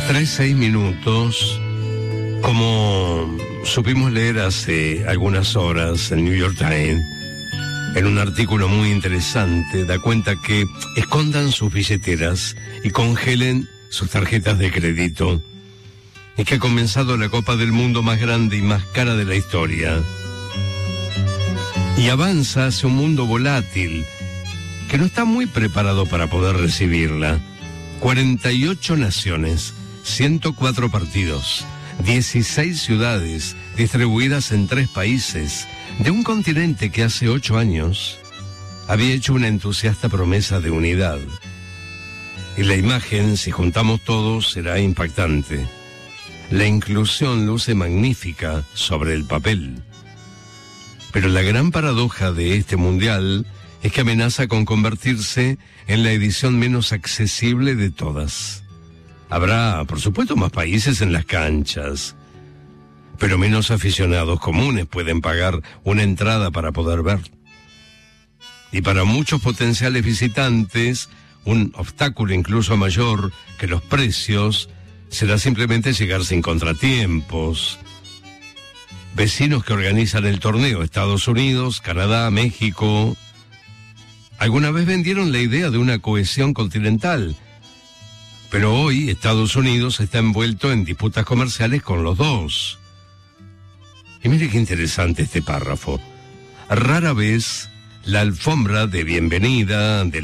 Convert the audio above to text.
3:06, como supimos leer hace algunas horas en New York Times, en un artículo muy interesante, da cuenta que escondan sus billeteras y congelen sus tarjetas de crédito, y que ha comenzado la Copa del Mundo más grande y más cara de la historia. Y avanza hacia un mundo volátil, que no está muy preparado para poder recibirla. 48 naciones, 104 partidos, 16 ciudades distribuidas en 3 países, de un continente que hace 8 años había hecho una entusiasta promesa de unidad. Y la imagen, si juntamos todos, será impactante. La inclusión luce magnífica sobre el papel. Pero la gran paradoja de este mundial es que amenaza con convertirse en la edición menos accesible de todas. Habrá, por supuesto, más países en las canchas, pero menos aficionados comunes pueden pagar una entrada para poder ver. Y para muchos potenciales visitantes, un obstáculo incluso mayor que los precios será simplemente llegar sin contratiempos. Vecinos que organizan el torneo, Estados Unidos, Canadá, México, alguna vez vendieron la idea de una cohesión continental, pero hoy Estados Unidos está envuelto en disputas comerciales con los dos. Y mire qué interesante este párrafo. Rara vez la alfombra de bienvenida del